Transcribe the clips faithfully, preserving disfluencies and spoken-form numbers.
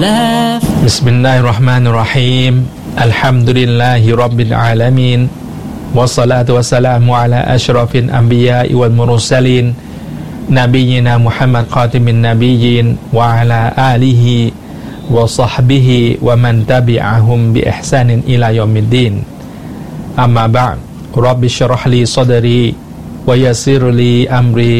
بسم الله الرحمن الرحيم الحمد لله رب العالمين والصلاة والسلام على أشرف الأنبياء والمرسلين نبينا محمد خاتم النبيين وعلى آله وصحبه ومن تبعهم بإحسان إلى يوم الدين أما بعد رب اشرح لي صدري ويسر لي أمري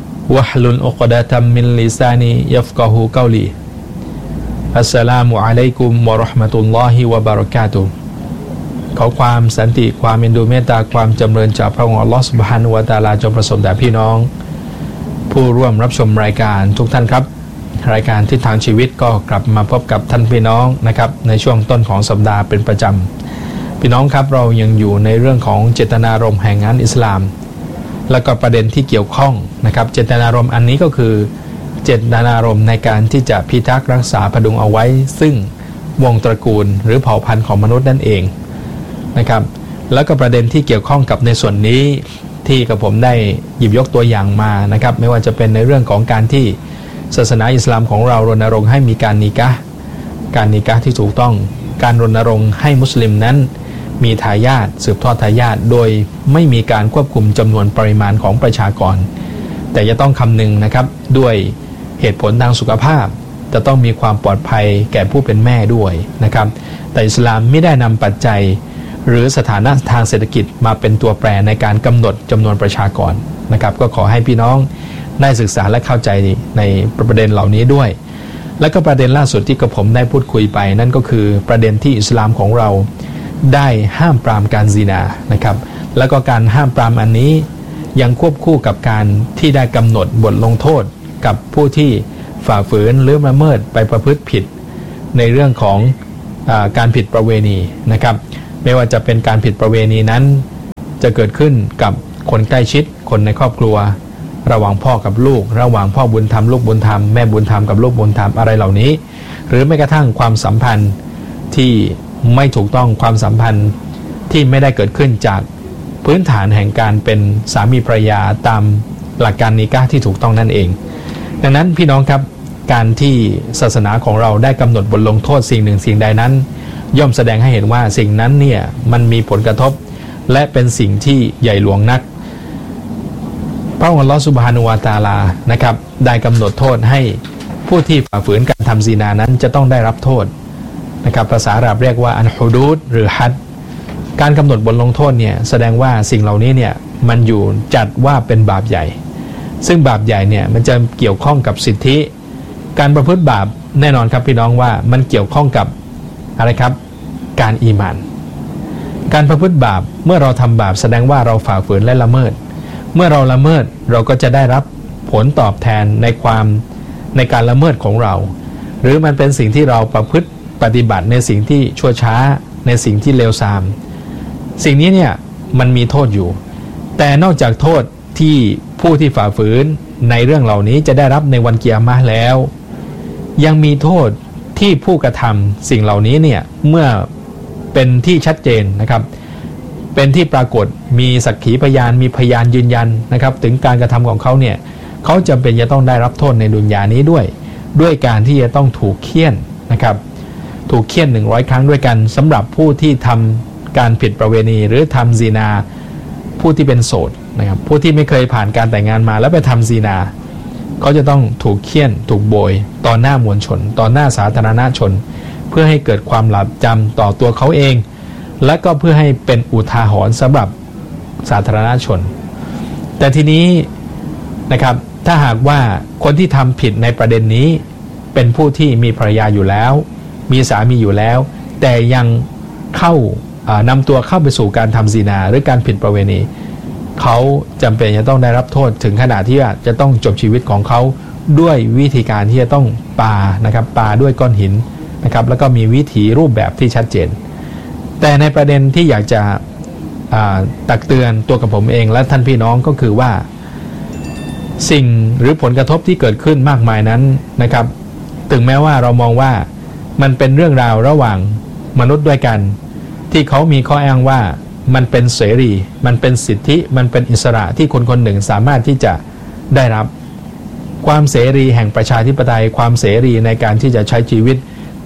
واحلل عقدة من لساني يفقه قوليอัสสลามุอะลัยกุมวะเราะห์มะตุลลอฮิวะบะเราะกาตุฮ์ขอความสันติความเอ็นดูเมตตาความจำเริญจากพระองค์อัลเลาะห์ซุบฮานะฮูวะตะอาลาจงประสบแด่พี่น้องผู้ร่วมรับชมรายการทุกท่านครับรายการทิศทางชีวิตก็กลับมาพบกับท่านพี่น้องนะครับในช่วงต้นของสัปดาห์เป็นประจำพี่น้องครับเรายังอยู่ในเรื่องของเจตนารมณ์แห่งงานอิสลามแล้วก็ประเด็นที่เกี่ยวข้องนะครับเจตนารมณ์อันนี้ก็คือเจตนารมณ์ในการที่จะพิทักษ์รักษาพดุงเอาไว้ซึ่งวงตระกูลหรือเผ่าพันธุ์ของมนุษย์นั่นเองนะครับแล้วก็ประเด็นที่เกี่ยวข้องกับในส่วนนี้ที่กับผมได้หยิบยกตัวอย่างมานะครับไม่ว่าจะเป็นในเรื่องของการที่ศาสนาอิสลามของเรารณรงค์ให้มีการนิกะห์การนิกะห์ที่ถูกต้องการรณรงค์ให้มุสลิมนั้นมีทายาทสืบทอดทายาทโดยไม่มีการควบคุมจำนวนปริมาณของประชากรแต่จะต้องคำนึงนะครับด้วยเหตุผลทางสุขภาพจะต้องมีความปลอดภัยแก่ผู้เป็นแม่ด้วยนะครับแต่อิสลามไม่ได้นำปัจจัยหรือสถานะทางเศรษฐกิจมาเป็นตัวแปรในการกำหนดจำนวนประชากรนะครับก็ขอให้พี่น้องได้ศึกษาและเข้าใจในประเด็นเหล่านี้ด้วยและก็ประเด็นล่าสุดที่กับผมได้พูดคุยไปนั่นก็คือประเด็นที่อิสลามของเราได้ห้ามปรามการซินานะครับแล้วก็การห้ามปรามอันนี้ยังควบคู่กับการที่ได้กำหนดบทลงโทษกับผู้ที่ฝ่าฝืนหรือละเมิดไปประพฤติผิดในเรื่องของอาการผิดประเวณีนะครับไม่ว่าจะเป็นการผิดประเวณีนั้นจะเกิดขึ้นกับคนใกล้ชิดคนในครอบครัวระหว่างพ่อกับลูกระหว่างพ่อบุญธรรมลูกบุญธรรมแม่บุญธรรมกับลูกบุญธรรมอะไรเหล่านี้หรือแม้กระทั่งความสัมพันธ์ที่ไม่ถูกต้องความสัมพันธ์ที่ไม่ได้เกิดขึ้นจากพื้นฐานแห่งการเป็นสามีภรรยาตามหลักการนิกะห์ที่ถูกต้องนั่นเองดังนั้นพี่น้องครับการที่ศาสนาของเราได้กำหนดบทลงโทษสิ่งหนึ่งสิ่งใดนั้นย่อมแสดงให้เห็นว่าสิ่งนั้นเนี่ยมันมีผลกระทบและเป็นสิ่งที่ใหญ่หลวงนักพระองค์อัลเลาะห์ซุบฮานะฮูวะตะอาลานะครับได้กำหนดโทษให้ผู้ที่ฝ่าฝืนการทำซินานั้นจะต้องได้รับโทษนะครับภาษาอาหรับเรียกว่าอันฮุดูดหรือฮัดการกำหนดบทลงโทษเนี่ยแสดงว่าสิ่งเหล่านี้เนี่ยมันอยู่จัดว่าเป็นบาปใหญ่ซึ่งบาปใหญ่เนี่ยมันจะเกี่ยวข้องกับสิทธิการประพฤติบาปแน่นอนครับพี่น้องว่ามันเกี่ยวข้องกับอะไรครับการอีหม่านการประพฤติบาปเมื่อเราทำบาปแสดงว่าเราฝ่าฝืนและละเมิดเมื่อเราละเมิดเราก็จะได้รับผลตอบแทนในความในการละเมิดของเราหรือมันเป็นสิ่งที่เราประพฤติปฏิบัติในสิ่งที่ชั่วช้าในสิ่งที่เลวทรามสิ่งนี้เนี่ยมันมีโทษอยู่แต่นอกจากโทษที่ผู้ที่ฝ่าฝืนในเรื่องเหล่านี้จะได้รับในวันกิยามะห์แล้วยังมีโทษที่ผู้กระทำสิ่งเหล่านี้เนี่ยเมื่อเป็นที่ชัดเจนนะครับเป็นที่ปรากฏมีสักขีพยานมีพยานยืนยันนะครับถึงการกระทำของเขาเนี่ยเขาจำเป็นจะต้องได้รับโทษในดุนยานี้ด้วยด้วยการที่จะต้องถูกเฆี่ยนนะครับถูกเฆี่ยนหนึ่งร้อยครั้งด้วยกันสำหรับผู้ที่ทำการผิดประเวณีหรือทำซินาผู้ที่เป็นโสดนะครับผู้ที่ไม่เคยผ่านการแต่งงานมาแล้วไปทำซินาเขาจะต้องถูกเฆี่ยนถูกโบยต่อหน้ามวลชนต่อหน้าสาธารณชนเพื่อให้เกิดความหลาบจำต่อตัวเขาเองและก็เพื่อให้เป็นอุทาหรณ์สำหรับสาธารณชนแต่ทีนี้นะครับถ้าหากว่าคนที่ทำผิดในประเด็นนี้เป็นผู้ที่มีภรรยาอยู่แล้วมีสามีอยู่แล้วแต่ยังเข้านำตัวเข้าไปสู่การทำซินาหรือการผิดประเวณีเขาจำเป็นจะต้องได้รับโทษถึงขนาดที่จะต้องจบชีวิตของเขาด้วยวิธีการที่จะต้องปานะครับปาด้วยก้อนหินนะครับแล้วก็มีวิถีรูปแบบที่ชัดเจนแต่ในประเด็นที่อยากจะตักเตือนตัวกับผมเองและท่านพี่น้องก็คือว่าสิ่งหรือผลกระทบที่เกิดขึ้นมากมายนั้นนะครับถึงแม้ว่าเรามองว่ามันเป็นเรื่องราวระหว่างมนุษย์ด้วยกันที่เขามีข้ออ้างว่ามันเป็นเสรีมันเป็นสิทธิมันเป็นอิสระที่คนคนหนึ่งสามารถที่จะได้รับความเสรีแห่งประชาธิปไตยความเสรีในการที่จะใช้ชีวิต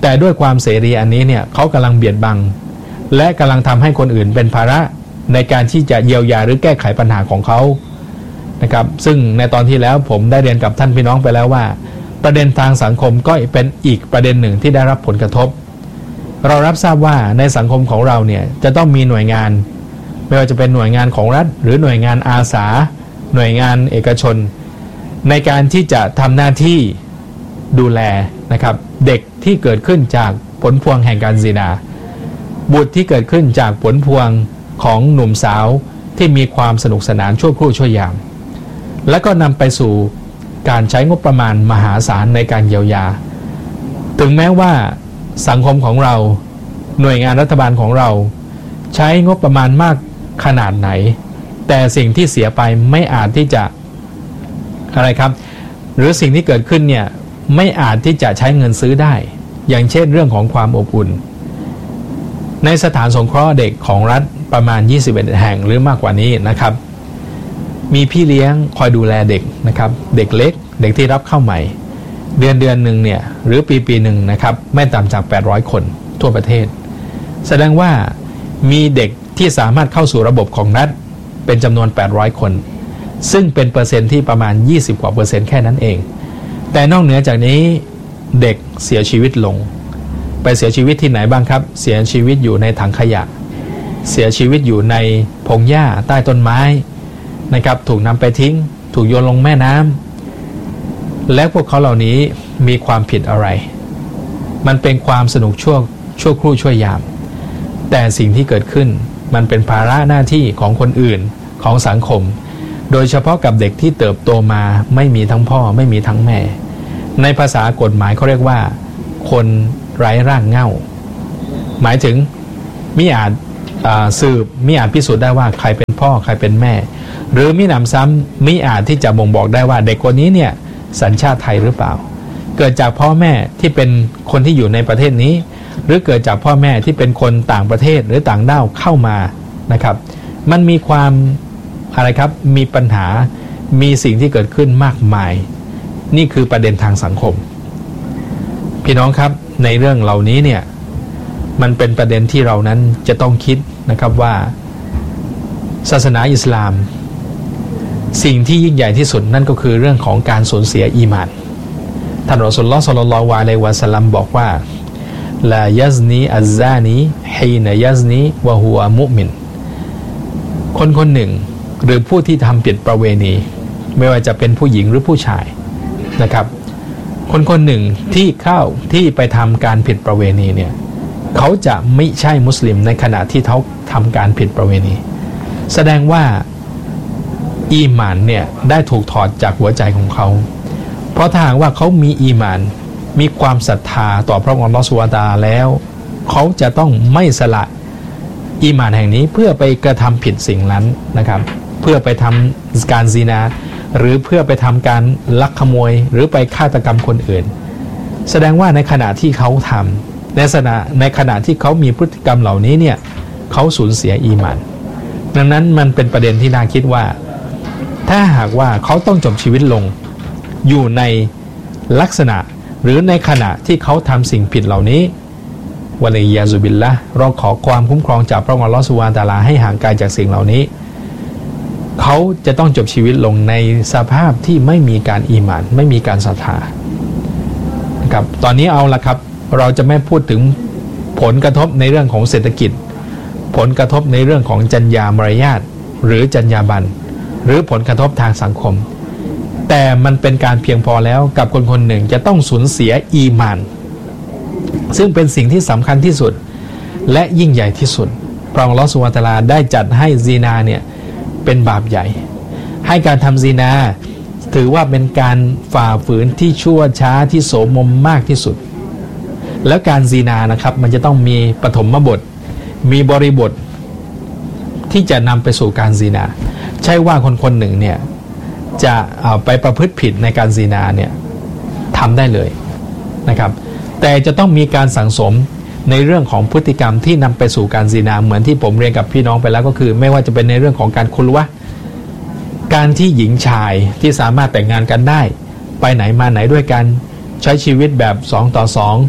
แต่ด้วยความเสรีอันนี้เนี่ยเขากำลังเบียดบังและกำลังทำให้คนอื่นเป็นภาระในการที่จะเยียวยาหรือแก้ไขปัญหาของเขานะครับซึ่งในตอนที่แล้วผมได้เรียนกับท่านพี่น้องไปแล้วว่าประเด็นทางสังคมก็เป็นอีกประเด็นหนึ่งที่ได้รับผลกระทบเรารับทราบว่าในสังคมของเราเนี่ยจะต้องมีหน่วยงานไม่ว่าจะเป็นหน่วยงานของรัฐหรือหน่วยงานอาสาหน่วยงานเอกชนในการที่จะทำหน้าที่ดูแลนะครับเด็กที่เกิดขึ้นจากผลพวงแห่งการซินาบุตรที่เกิดขึ้นจากผลพวงของหนุ่มสาวที่มีความสนุกสนานชั่วครู่ชั่วยามและก็นำไปสู่การใช้งบประมาณมหาศาลในการเยียวยาถึงแม้ว่าสังคมของเราหน่วยงานรัฐบาลของเราใช้งบประมาณมากขนาดไหนแต่สิ่งที่เสียไปไม่อาจที่จะอะไรครับหรือสิ่งที่เกิดขึ้นเนี่ยไม่อาจที่จะใช้เงินซื้อได้อย่างเช่นเรื่องของความอบอุ่นในสถานสงเคราะห์เด็กของรัฐประมาณยี่สิบเอ็ดแห่งหรือมากกว่านี้นะครับมีพี่เลี้ยงคอยดูแลเด็กนะครับเด็กเล็กเด็กที่รับเข้าใหม่เดือนเดือนหนึ่งเนี่ยหรือปีปีหนึ่งนะครับไม่ต่ำจากแปดร้อยคนทั่วประเทศแสดงว่ามีเด็กที่สามารถเข้าสู่ระบบของรัฐเป็นจำนวนแปดร้อยคนซึ่งเป็นเปอร์เซ็นต์ที่ประมาณยี่สิบกว่าเปอร์เซ็นต์แค่นั้นเองแต่นอกเหนือจากนี้เด็กเสียชีวิตลงไปเสียชีวิตที่ไหนบ้างครับเสียชีวิตอยู่ในถังขยะเสียชีวิตอยู่ในพงหญ้าใต้ต้นไม้นะครับถูกนำไปทิ้งถูกโยนลงแม่น้ำและพวกเขาเหล่านี้มีความผิดอะไรมันเป็นความสนุกชั่วชั่วครู่ชั่วยามแต่สิ่งที่เกิดขึ้นมันเป็นภาระหน้าที่ของคนอื่นของสังคมโดยเฉพาะกับเด็กที่เติบโตมาไม่มีทั้งพ่อไม่มีทั้งแม่ในภาษากฎหมายเขาเรียกว่าคนไร้ร่างเง่าหมายถึงมิอาจสืบมิอาจพิสูจน์ได้ว่าใครเป็นพ่อใครเป็นแม่หรือมิหนำซ้ำมิอาจที่จะบ่งบอกได้ว่าเด็กคนนี้เนี่ยสัญชาติไทยหรือเปล่าเกิดจากพ่อแม่ที่เป็นคนที่อยู่ในประเทศนี้หรือเกิดจากพ่อแม่ที่เป็นคนต่างประเทศหรือต่างด้าวเข้ามานะครับมันมีความอะไรครับมีปัญหามีสิ่งที่เกิดขึ้นมากมายนี่คือประเด็นทางสังคมพี่น้องครับในเรื่องเหล่านี้เนี่ยมันเป็นประเด็นที่เรานั้นจะต้องคิดนะครับว่าศาสนาอิสลามสิ่งที่ยิ่งใหญ่ที่สุดนั่นก็คือเรื่องของการสูญเสียอีหม่านท่านรอซูลุลลอฮ์ ศ็อลลัลลอฮุอะลัยฮิวะซัลลัมบอกว่าลายัซนีอัซซานีฮีนะยัซนีวะฮุวะมุอ์มินคนคนหนึ่งหรือผู้ที่ทำผิดประเวณีไม่ว่าจะเป็นผู้หญิงหรือผู้ชายนะครับคนคนหนึ่งที่เข้าที่ไปทำการผิดประเวณีเนี่ยเขาจะไม่ใช่มุสลิมในขณะที่เขาทำการผิดประเวณีแสดงว่าอีหม่านเนี่ยได้ถูกถอดจากหัวใจของเขาเพราะถ้าหากว่าเขามีอีหม่านมีความศรัทธาต่อพระองค์อัลเลาะห์ซุบฮานะฮูวะตะอาลาแล้วเขาจะต้องไม่สละอีหม่านแห่งนี้เพื่อไปกระทำผิดสิ่งนั้นนะครับเพื่อไปทำการซินาหรือเพื่อไปทำการลักขโมยหรือไปฆาตกรรมคนอื่นแสดงว่าในขณะที่เขาทำในขณะในขณะที่เขามีพฤติกรรมเหล่านี้เนี่ยเขาสูญเสียอีหม่านดังนั้นมันเป็นประเด็นที่น่าคิดว่าถ้าหากว่าเขาต้องจบชีวิตลงอยู่ในลักษณะหรือในขณะที่เขาทำสิ่งผิดเหล่านี้วะลัยยาซุบิลละห์เราขอความคุ้มครองจากพระองค์อัลเลาะห์ซุบฮานะฮูวะตะอาลาให้ห่างไกลจากสิ่งเหล่านี้เขาจะต้องจบชีวิตลงในสภาพที่ไม่มีการอีหม่านไม่มีการศรัทธานะครับตอนนี้เอาละครับเราจะไม่พูดถึงผลกระทบในเรื่องของเศรษฐกิจผลกระทบในเรื่องของจรรยามารยาทหรือจรรยาบรรณหรือผลกระทบทางสังคมแต่มันเป็นการเพียงพอแล้วกับคนคนหนึ่งจะต้องสูญเสียอีหม่านซึ่งเป็นสิ่งที่สำคัญที่สุดและยิ่งใหญ่ที่สุดพระองค์อัลเลาะห์ซุบฮานะฮูวะตะอาลาได้จัดให้ซินาเนี่ยเป็นบาปใหญ่ให้การทำซินาถือว่าเป็นการฝ่าฝืนที่ชั่วช้าที่โสมมมากที่สุดแล้วการซินานะครับมันจะต้องมีปฐมบทมีบริบทที่จะนำไปสู่การซินาใช่ว่าคนคนหนึ่งเนี่ยจะเอาไปประพฤติผิดในการซินาเนี่ยทำได้เลยนะครับแต่จะต้องมีการสั่งสมในเรื่องของพฤติกรรมที่นำไปสู่การซินาเหมือนที่ผมเรียนกับพี่น้องไปแล้วก็คือไม่ว่าจะเป็นในเรื่องของการคุลวะการที่หญิงชายที่สามารถแต่งงานกันได้ไปไหนมาไหนด้วยกันใช้ชีวิตแบบสองต่อสอง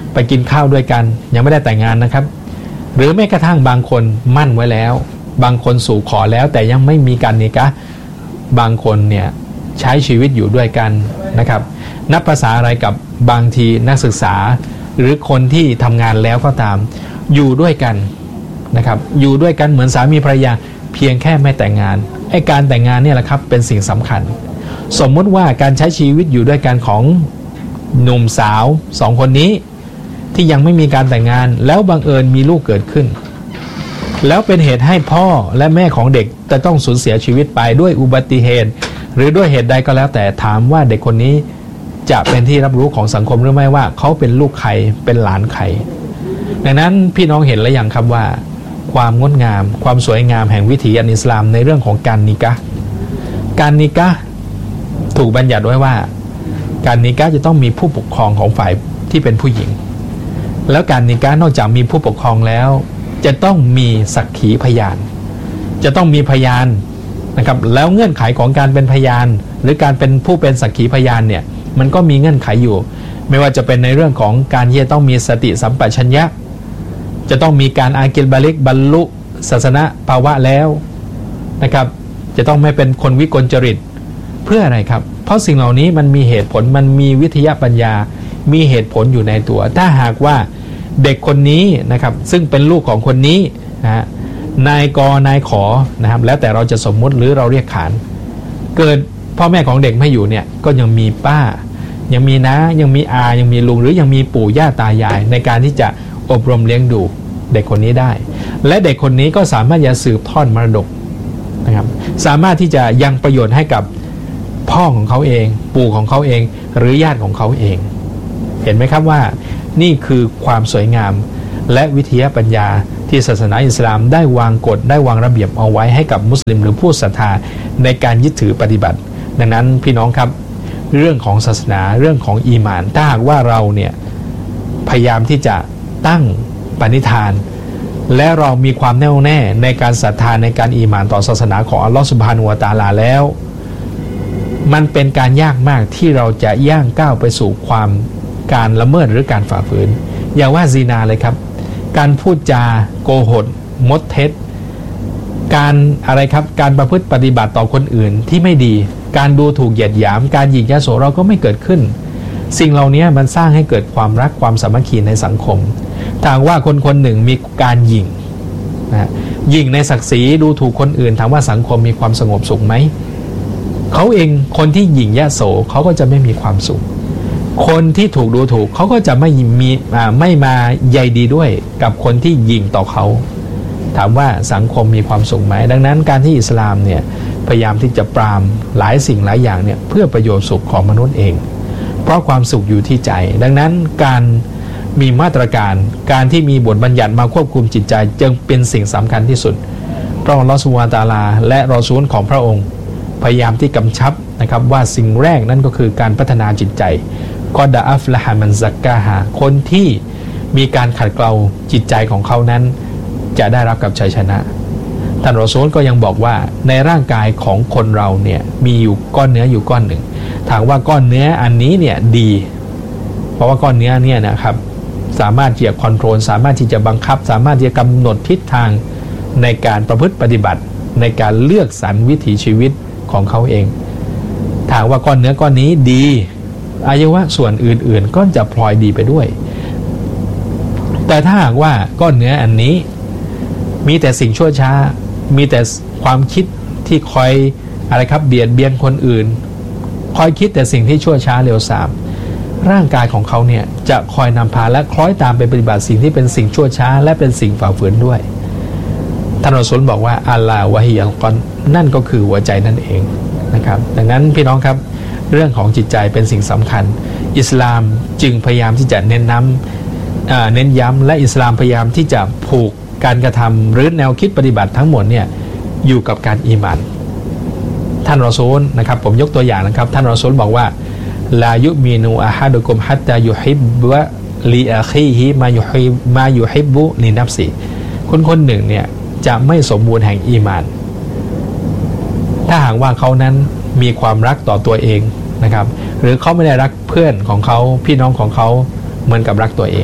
ไปกินข้าวด้วยกันยังไม่ได้แต่งงานนะครับหรือแม้กระทั่งบางคนมั่นไว้แล้วบางคนสู่ขอแล้วแต่ยังไม่มีการนิกะห์บางคนเนี่ยใช้ชีวิตอยู่ด้วยกันนะครับนับภาษาอะไรกับบางทีนักศึกษาหรือคนที่ทำงานแล้วก็ตามอยู่ด้วยกันนะครับอยู่ด้วยกันเหมือนสามีภรรยาเพียงแค่ไม่แต่งงานไอ้การแต่งงานเนี่ยแหละครับเป็นสิ่งสำคัญสมมุติว่าการใช้ชีวิตอยู่ด้วยกันของหนุ่มสาวสองคนนี้ที่ยังไม่มีการแต่งงานแล้วบังเอิญมีลูกเกิดขึ้นแล้วเป็นเหตุให้พ่อและแม่ของเด็กจะต้องสูญเสียชีวิตไปด้วยอุบัติเหตุหรือด้วยเหตุใดก็แล้วแต่ถามว่าเด็กคนนี้จะเป็นที่รับรู้ของสังคมหรือไม่ว่าเขาเป็นลูกใครเป็นหลานใครดังนั้นพี่น้องเห็นแล้วอย่างครับว่าความงดงามความสวยงามแห่งวิถีอันอิสลามในเรื่องของการนิกะห์การนิกะห์ถูกบัญญัติไว้ว่าการนิกะห์จะต้องมีผู้ปกครองของฝ่ายที่เป็นผู้หญิงแล้วการนิกะห์นอกจากมีผู้ปกครองแล้วจะต้องมีสักขีพยานจะต้องมีพยานนะครับแล้วเงื่อนไขของการเป็นพยานหรือการเป็นผู้เป็นสักขีพยานเนี่ยมันก็มีเงื่อนไขอยู่ไม่ว่าจะเป็นในเรื่องของการที่จะต้องมีสติสัมปชัญญะจะต้องมีการอากิลบาลิกบรรลุศาสนาภาวะแล้วนะครับจะต้องไม่เป็นคนวิกลจริตเพื่ออะไรครับเพราะสิ่งเหล่านี้มันมีเหตุผลมันมีวิทยาปัญญามีเหตุผลอยู่ในตัวถ้าหากว่าเด็กคนนี้นะครับซึ่งเป็นลูกของคนนี้นะฮะนายกนายขอนะครับแล้วแต่เราจะสมมุติหรือเราเรียกขานเกิดพ่อแม่ของเด็กไม่อยู่เนี่ยก็ยังมีป้ายังมีน้ายังมีอายังมีลุงหรือยังมีปู่ย่าตายายในการที่จะอบรมเลี้ยงดูเด็กคนนี้ได้และเด็กคนนี้ก็สามารถจะสืบทอดมรดกนะครับสามารถที่จะยังประโยชน์ให้กับพ่อของเขาเองปู่ของเขาเองหรือญาติของเขาเองเห็นไหมครับว่านี่คือความสวยงามและวิทยาปัญญาที่ศาสนาอิสลามได้วางกฎได้วางระเบียบเอาไว้ให้กับมุสลิมหรือผู้ศรัทธาในการยึดถือปฏิบัติดังนั้นพี่น้องครับเรื่องของศาสนาเรื่องของอีหม่านถ้าหากว่าเราเนี่ยพยายามที่จะตั้งปณิธานและเรามีความแน่วแน่ในการศรัทธาในการอีหม่านต่อศาสนาของอัลลอฮฺซุบฮานะฮูวะตะอาลาแล้วมันเป็นการยากมากที่เราจะย่างก้าวไปสู่ความการละเมิดหรือการฝ่าฝืนอย่าว่าซินาเลยครับการพูดจาโกหกมดเท็จการอะไรครับการประพฤติปฏิบัติต่อคนอื่นที่ไม่ดีการดูถูกเหยียดหยามการหยิ่งยโสเราก็ไม่เกิดขึ้นสิ่งเหล่านี้มันสร้างให้เกิดความรักความสามัคคีในสังคมถ้าว่าคนคนหนึ่งมีการหยิ่งนะหยิ่งในศักดิ์ศรีดูถูกคนอื่นถามว่าสังคมมีความสงบสุขไหมเขาเองคนที่หยิ่งยโสเขาก็จะไม่มีความสุขคนที่ถูกดูถูกเขาก็จะไม่มีไม่มาใยดีด้วยกับคนที่หยิ่งต่อเขาถามว่าสังคมมีความสุขไหมดังนั้นการที่อิสลามเนี่ยพยายามที่จะปรามหลายสิ่งหลายอย่างเนี่ยเพื่อประโยชน์สุขของมนุษย์เองเพราะความสุขอยู่ที่ใจดังนั้นการมีมาตรการการที่มีบทบัญญัติมาควบคุมจิตใจจึงเป็นสิ่งสำคัญที่สุดเพราะอัลเลาะห์ซุบฮานะฮูวะตะอาลาและรอซูลของพระองค์พยายามที่กำชับนะครับว่าสิ่งแรกนั่นก็คือการพัฒนาจิตใจกอดะอัฟละฮะมันซักกาฮาคนที่มีการขัดเกลาจิตใจของเขานั้นจะได้รับกับชัยชนะท่านรอซูลก็ยังบอกว่าในร่างกายของคนเราเนี่ยมีอยู่ก้อนเนื้ออยู่ก้อนหนึ่งถามว่าก้อนเนื้ออันนี้เนี่ยดีเพราะว่าก้อนเนื้อเนี่ยนะครับสามารถที่จะคอนโทรลสามารถที่จะบังคับสามารถที่จะกำหนดทิศทางในการประพฤติปฏิบัติในการเลือกสรรวิถีชีวิตของเขาเองถามว่าก้อนเนื้อก้อนนี้ดีอวัยวะส่วนอื่นๆก็จะพลอยดีไปด้วยแต่ถ้าหากว่าก้อนเนื้ออันนี้มีแต่สิ่งชั่วช้ามีแต่ความคิดที่คอยอะไรครับเบียดเบียนคนอื่นคอยคิดแต่สิ่งที่ชั่วช้าเร็วทรามร่างกายของเขาเนี่ยจะคอยนำพาและคล้อยตามไปปฏิบัติสิ่งที่เป็นสิ่งชั่วช้าและเป็นสิ่งฝ่าฝืนด้วยท่านรอซูลบอกว่าอัลลอฮฺวะฮิยัลกอนนั่นก็คือหัวใจนั่นเองนะครับดังนั้นพี่น้องครับเรื่องของจิตใจเป็นสิ่งสำคัญอิสลามจึงพยายามที่จะเน้นน้ำเน้นย้ำและอิสลามพยายามที่จะผูกการกระทำหรือแนวคิดปฏิบัติทั้งหมดเนี่ยอยู่กับการอีหม่านท่านรอซูลนะครับผมยกตัวอย่างนะครับท่านรอซูลบอกว่าลายุมินูอะฮะดุกุมฮัตตายุฮิบบะลีอาคีฮิมายุฮิบมายุฮิบบุลีนัฟซีคนคนหนึ่งเนี่ยจะไม่สมบูรณ์แห่งอีหม่านถ้าหากว่าเขานั้นมีความรักต่อตัวเองนะครับหรือเขาไม่ได้รักเพื่อนของเขาพี่น้องของเขาเหมือนกับรักตัวเอง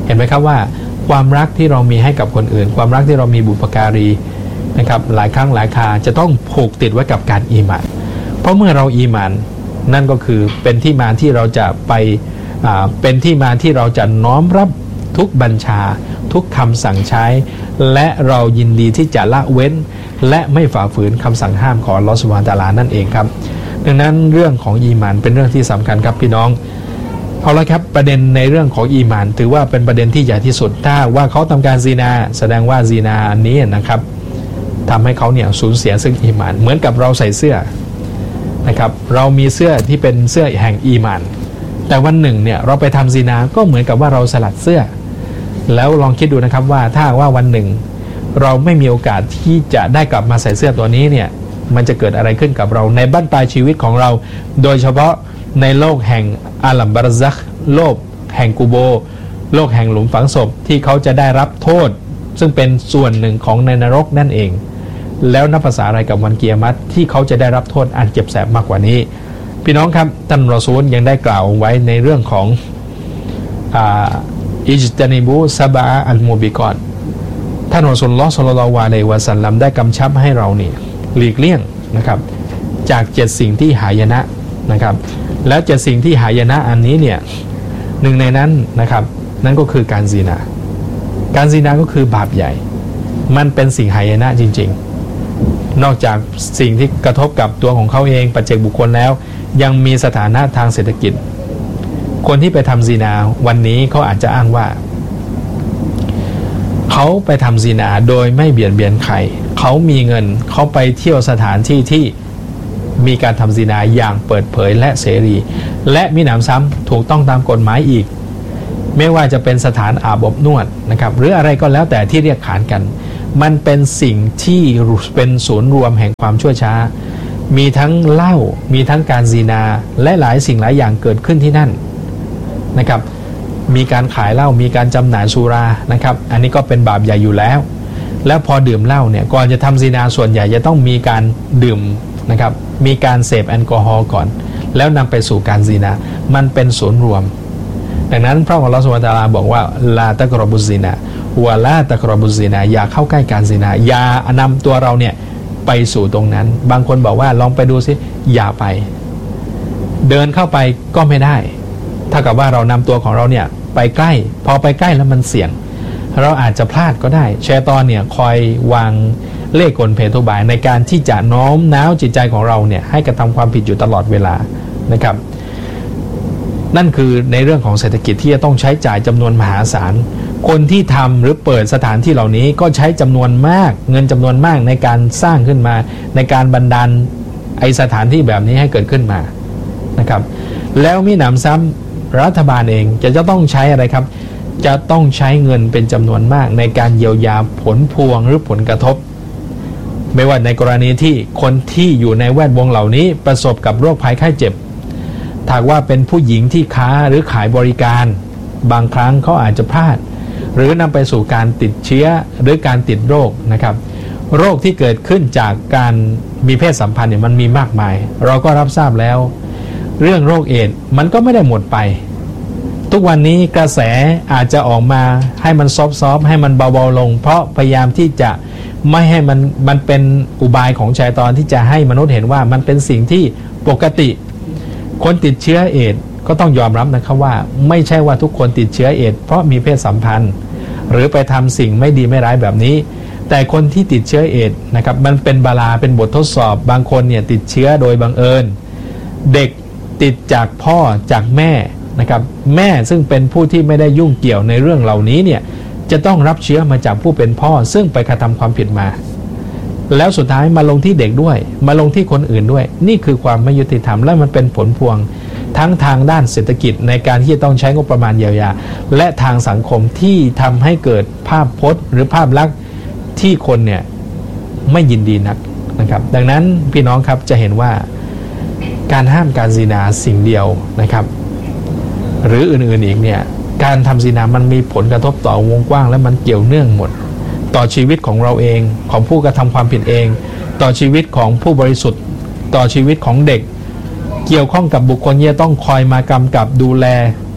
เห็นไหมครับว่าความรักที่เรามีให้กับคนอื่นความรักที่เรามีบุพการีนะครับหลายครั้งหลายคราจะต้องผูกติดไว้กับการอีหม่านเพราะเมื่อเราอีหม่านนั่นก็คือเป็นที่มาที่เราจะไปเป็นที่มาที่เราจะน้อมรับทุกบัญชาทุกคำสั่งใช้และเรายินดีที่จะละเว้นและไม่ฝ่าฝืนคำสั่งห้ามของอัลเลาะห์ซุบฮานะฮูวะตะอาลานั่นเองครับดังนั้นเรื่องของอีหม่านเป็นเรื่องที่สำคัญครับพี่น้องเอาละครับประเด็นในเรื่องของอีหม่านถือว่าเป็นประเด็นที่ใหญ่ที่สุดถ้าว่าเขาทำการซินาแสดงว่าซินาอันนี้นะครับทำให้เขาเนี่ยสูญเสียซึ่งอีหม่านเหมือนกับเราใส่เสื้อนะครับเรามีเสื้อที่เป็นเสื้อแห่งอีหม่านแต่วันหนึ่งเนี่ยเราไปทำซินาก็เหมือนกับว่าเราสลัดเสื้อแล้วลองคิดดูนะครับว่าถ้าว่าวันหนึ่งเราไม่มีโอกาสที่จะได้กลับมาใส่เสื้อตัวนี้เนี่ยมันจะเกิดอะไรขึ้นกับเราในบั้นปลายชีวิตของเราโดยเฉพาะในโลกแห่งอาลัมบารซักโลกแห่งกูโบโลกแห่งหลุมฝังศพที่เขาจะได้รับโทษซึ่งเป็นส่วนหนึ่งของในนรกนั่นเองแล้วนับภาษาอะไรกับวันกิยามะฮ์ที่เขาจะได้รับโทษอันเจ็บแสบมากกว่านี้พี่น้องครับท่านรอซูลยังได้กล่าวไว้ในเรื่องของอิจตานิบูซะบะอัลมูบิกอตท่านรอซูลุลลอฮ์ ศ็อลลัลลอฮุอะลัยฮิวะซัลลัมได้กำชับให้เรานี่หลีกเลี่ยงนะครับจากเจ็ดสิ่งที่หายนะนะครับแล้วเจ็ดสิ่งที่หายนะอันนี้เนี่ยหนึ่งในนั้นนะครับนั่นก็คือการซินาการซินาก็คือบาปใหญ่มันเป็นสิ่งหายนะจริงๆนอกจากสิ่งที่กระทบกับตัวของเขาเองปัจเจกบุคคลแล้วยังมีสถานะทางเศรษฐกิจคนที่ไปทำซินาวันนี้เขาอาจจะอ้างว่าเขาไปทำซินาโดยไม่เบียดเบียนใครเขามีเงินเขาไปเที่ยวสถานที่ที่มีการทำซินาอย่างเปิดเผยและเสรีและมีหนำซ้ำถูกต้องตามกฎหมายอีกไม่ว่าจะเป็นสถานอาบอบนวดนะครับหรืออะไรก็แล้วแต่ที่เรียกขานกันมันเป็นสิ่งที่เป็นศูนย์รวมแห่งความชั่วช้ามีทั้งเหล้ามีทั้งการซินาและหลายสิ่งหลายอย่างเกิดขึ้นที่นั่นนะครับมีการขายเหล้ามีการจำหน่ายสุรานะครับอันนี้ก็เป็นบาปใหญ่อยู่แล้วแล้วพอดื่มเหล้าเนี่ยก่อนจะทำซินาส่วนใหญ่จะต้องมีการดื่มนะครับมีการเสพแอลกอฮอล์ก่อนแล้วนำไปสู่การซินามันเป็นศูนย์รวมดังนั้นพระอัลเลาะห์ซุบฮานะฮูวะตะอาลาบอกว่าลาตะกรบุซินาวะลาตะกรบุซินาอย่าเข้าใกล้การซินาอย่านำตัวเราเนี่ยไปสู่ตรงนั้นบางคนบอกว่าลองไปดูซิอย่าไปเดินเข้าไปก็ไม่ได้ถ้ากับว่าเรานำตัวของเราเนี่ยไปใกล้พอไปใกล้แล้วมันเสี่ยงเราอาจจะพลาดก็ได้ชัยฏอนเนี่ยคอยวางเล่ห์กลเพทุบายในการที่จะโน้มน้าวจิตใจของเราเนี่ยให้กระทำความผิดอยู่ตลอดเวลานะครับนั่นคือในเรื่องของเศรษฐกิจที่จะต้องใช้จ่ายจำนวนมหาศาลคนที่ทำหรือเปิดสถานที่เหล่านี้ก็ใช้จำนวนมากเงินจำนวนมากในการสร้างขึ้นมาในการบันดาลไอสถานที่แบบนี้ให้เกิดขึ้นมานะครับแล้วมีหนำซ้ำรัฐบาลเองจะจะต้องใช้อะไรครับจะต้องใช้เงินเป็นจำนวนมากในการเยียวยาผลพวงหรือผลกระทบไม่ว่าในกรณีที่คนที่อยู่ในแวดวงเหล่านี้ประสบกับโรคภัยไข้เจ็บถ้าว่าเป็นผู้หญิงที่ค้าหรือขายบริการบางครั้งเขาอาจจะพลาดหรือนำไปสู่การติดเชื้อหรือการติดโรคนะครับโรคที่เกิดขึ้นจากการมีเพศสัมพันธ์เนี่ยมันมีมากมายเราก็รับทราบแล้วเรื่องโรคเอดส์มันก็ไม่ได้หมดไปทุกวันนี้กระแสอาจจะออกมาให้มันซอฟต์ๆให้มันเบาๆลงเพราะพยายามที่จะไม่ให้มันมันเป็นอุบายของชัยฏอนที่จะให้มนุษย์เห็นว่ามันเป็นสิ่งที่ปกติคนติดเชื้อเอดส์ก็ต้องยอมรับนะครับว่าไม่ใช่ว่าทุกคนติดเชื้อเอดส์เพราะมีเพศสัมพันธ์หรือไปทำสิ่งไม่ดีไม่ร้ายแบบนี้แต่คนที่ติดเชื้อเอดส์นะครับมันเป็นบาลาเป็นบททดสอบบางคนเนี่ยติดเชื้อโดยบังเอิญเด็กติดจากพ่อจากแม่นะครับแม่ซึ่งเป็นผู้ที่ไม่ได้ยุ่งเกี่ยวในเรื่องเหล่านี้เนี่ยจะต้องรับเชื้อมาจากผู้เป็นพ่อซึ่งไปกระทำความผิดมาแล้วสุดท้ายมาลงที่เด็กด้วยมาลงที่คนอื่นด้วยนี่คือความไม่ยุติธรรมและมันเป็นผลพวงทั้งทางด้านเศรษฐกิจในการที่จะต้องใช้งบประมาณเยียวยาและทางสังคมที่ทำให้เกิดภาพพจน์หรือภาพลักษณ์ที่คนเนี่ยไม่ยินดีนักนะครับดังนั้นพี่น้องครับจะเห็นว่าการห้ามการซินาสิ่งเดียวนะครับหรืออื่นๆอีกเนี่ยการทำซินามันมีผลกระทบต่อวงกว้างและมันเกี่ยวเนื่องหมดต่อชีวิตของเราเองของผู้กระทำความผิดเองต่อชีวิตของผู้บริสุทธิ์ต่อชีวิตของเด็กเกี่ยวข้องกับบุคคลที่ต้องคอยมากำกับดูแล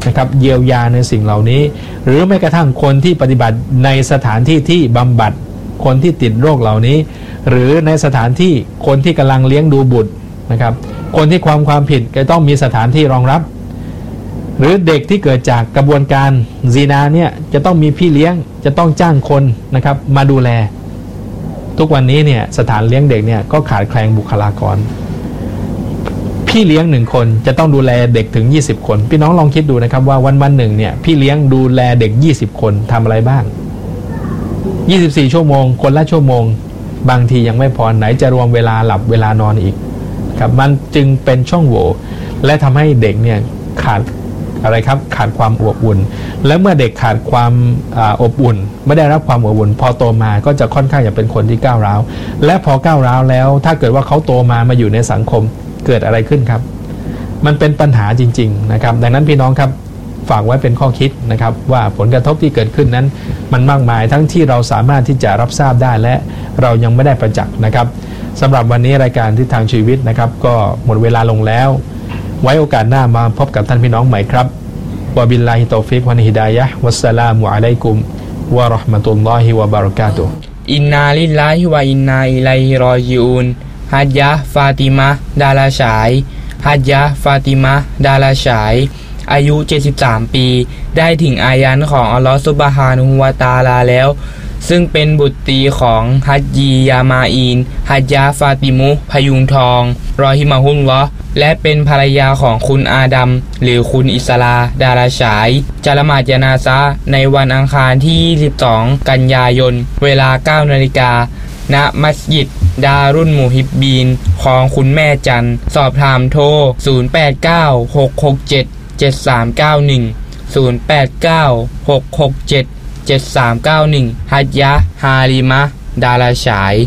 นะครับเยียวยาในสิ่งเหล่านี้หรือแม้กระทั่งคนที่ปฏิบัติในสถานที่ที่บำบัดคนที่ติดโรคเหล่านี้หรือในสถานที่คนที่กำลังเลี้ยงดูบุตรนะครับคนที่ความความผิดก็ต้องมีสถานที่รองรับหรือเด็กที่เกิดจากกระบวนการซีนาเนี่ยจะต้องมีพี่เลี้ยงจะต้องจ้างคนนะครับมาดูแลทุกวันนี้เนี่ยสถานเลี้ยงเด็กเนี่ยก็ขาดแคลนบุคลากรพี่เลี้ยงหนึ่งคนจะต้องดูแลเด็กถึงยี่สิบคนพี่น้องลองคิดดูนะครับว่าวันวันหนึ่งเนี่ยพี่เลี้ยงดูแลเด็กยี่สิบคนทำอะไรบ้างยี่สิบสี่ชั่วโมงคนละชั่วโมงบางทียังไม่พอไหนจะรวมเวลาหลับเวลานอนอีกครับมันจึงเป็นช่องโหว่และทำให้เด็กเนี่ยขาดอะไรครับขาดความอบอุ่นและเมื่อเด็กขาดความอบอุ่นไม่ได้รับความอบอุ่นพอโตมาก็จะค่อนข้างจะเป็นคนที่ก้าวร้าวและพอก้าวร้าวแล้วถ้าเกิดว่าเขาโตมามาอยู่ในสังคมเกิดอะไรขึ้นครับมันเป็นปัญหาจริงๆนะครับดังนั้นพี่น้องครับฝากไว้เป็นข้อคิดนะครับว่าผลกระทบที่เกิดขึ้นนั้นมันมากมายทั้งที่เราสามารถที่จะรับทราบได้และเรายังไม่ได้ประจักษ์นะครับสำหรับวันนี้รายการทิศทางชีวิตนะครับก็หมดเวลาลงแล้วไว้โอกาสหน้ามาพบกับท่านพี่น้องใหม่ครับวะบิลลาฮิตอฟิกวะฮิดายะฮ์วัสสลามุอะลัยกุมวะเราะห์มะตุลลอฮิวะบะเราะกาตุฮ์อินนาลิลลาฮิวะอินนาอิลัยฮิรอญิอูนฮัจญะห์ฟาติมะห์ดาราฉายฮัจญะห์ฟาติมะห์ดาราฉายอายุเจ็ดสิบสามปีได้ถึงอายันของอัลลอฮฺซุบฮานะฮูวะตะอาลาแล้วซึ่งเป็นบุตรีของฮัจญียามาอีนฮัจญะห์ฟาติมุพยุงทองรอฮิมะฮุลลอฮ์และเป็นภรรยาของคุณอาดัมหรือคุณอิสลาดาราฉายจะละหมาดญะนาซะห์ในวันอังคารที่ยี่สิบสองกันยายนเวลา เก้านาฬิกา ณมัสยิดดารุนมุฮิบบีนของคุณแม่จันสอบถามโทรศูนย์ แปด เก้า หก หก เจ็ด เจ็ด สาม เก้า หนึ่ง ศูนย์ แปด เก้า หก หก เจ็ด เจ็ด สาม เก้า หนึ่งฮัจญะห์ฮาลิมะห์ดาราฉาย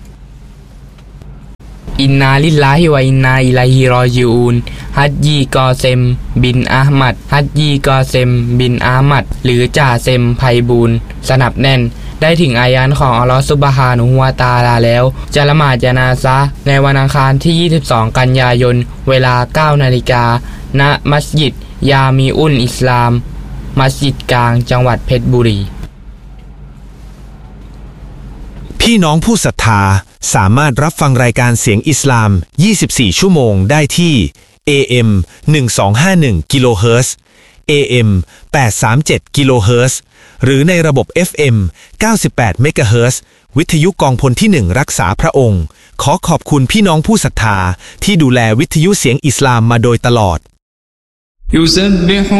อินนาลิลลาฮิวะอินนาอิลัยฮิรอญิอูนฮัจญีกอเซมบินอะห์มัดฮัจญีกอเซมบินอะห์มัดหรือจ่าเซมไพบูลย์สนับแน่นได้ถึงอายันของอัลลอฮฺซุบฮานะฮูวะตะอาลาแล้วจะละหมาดญะนาซะห์ในวันอังคารที่ยี่สิบสองกันยายนเวลา เก้านาฬิกา ณมัสยิดยามีอุลอิสลามมัสยิดกลางจังหวัดเพชรบุรีพี่น้องผู้ศรัทธาสามารถรับฟังรายการเสียงอิสลามยี่สิบสี่ชั่วโมงได้ที่ เอ เอ็ม หนึ่งสองห้าหนึ่ง กิโลเฮิรตซ์ เอ เอ็ม แปดสามเจ็ด กิโลเฮิรตซ์หรือในระบบ เอฟ เอ็ม เก้าสิบแปด เมกะเฮิรตซ์วิทยุกองพลที่หนึ่งรักษาพระองค์ขอขอบคุณพี่น้องผู้ศรัทธาที่ดูแลวิทยุเสียงอิสลามมาโดยตลอด